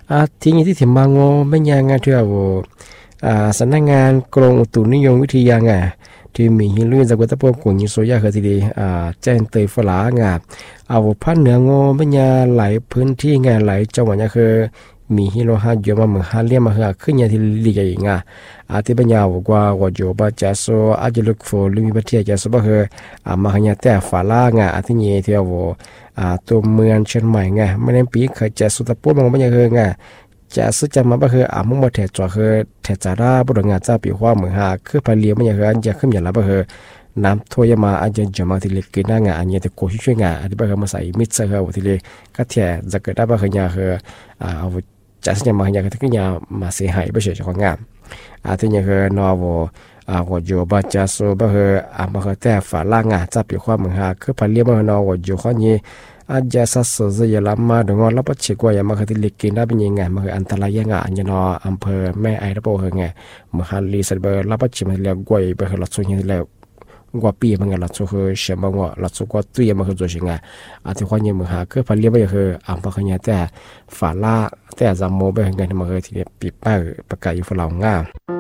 ทีนี้ที่ถึงมางอไม่ยางงานที่ว่าสำนักงานกรมอุตุนิยมวิทยาที่มีหินลื่นจากวัตถุกลุ่มยิโซยาคือที่แจ้งเตยฝรั่งเอาพันเหนืองอไม่ยาหลายพื้นที่หลายจังหวัดคือมีฮิโรฮาเยอะมาเหมือนฮาเลียมาเหขึ้นยาที่ลีกอีกที่ปัญญาว่ากว่าโจบาจะโซอาจจะลุกโฟลุมีประเทศจะสบมาขยันแต่ฝรั่งที่นี่ที่ว่าตัวเมืองเชียงใหม่ไม่ได้ปีเคยจะสุดปุ๊บมันไม่ยังจะซื้อจะมามุ่งมาแถจอแถจาราบริงานเจ้าปีว่าเหมือนคือพาเลียไม่ยังจะขึ้นอย่างละน้ำท่วมมาอาจจะมาที่เล็กกินอันนี้จะโคชิช่วยอันที่มาใส่มิดเซอร์ที่เล็กก็แถจะเกิดได้เอาจะซื้อมาอย่างที่ยามาเสียหายไปเฉยๆของที่ยังนอว่าโยบาจะโซมาแต่ฝรั่งเจ้าปีว่าเหมือนคือพาเลียมานอว่าโยข้อนี้อาจจะสัตว์จะยลามาดงอรับประชิกว่าอย่างมาคือที่เล็กกินได้เป็นยังไงมาคืออันตรายยังอันยนออำเภอแม่ไอระโบมาฮันลีสัตว์รับประชิกมาเรียกกวยไปคือหลักสูงยังแล้วกว่าปีมันก็หลักสูงคือเชื่อมว่าหลักสูงกว่าตัวยังมาคือตัวชิงที่ความยังมาคือพันเลี้ยไปคืออำเภอขยะแต่ฝาล่าแต่จำโมไปคือไงมาคือที่ปีป้าประกาศอยู่ฝรั่ง